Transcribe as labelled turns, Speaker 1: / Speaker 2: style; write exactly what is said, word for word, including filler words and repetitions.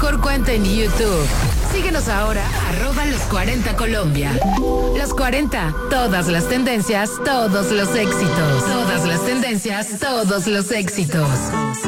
Speaker 1: mejor cuenta en YouTube. Síguenos ahora, arroba los cuarenta Colombia. Los cuarenta, todas las tendencias, todos los éxitos. Todas las tendencias, todos los éxitos.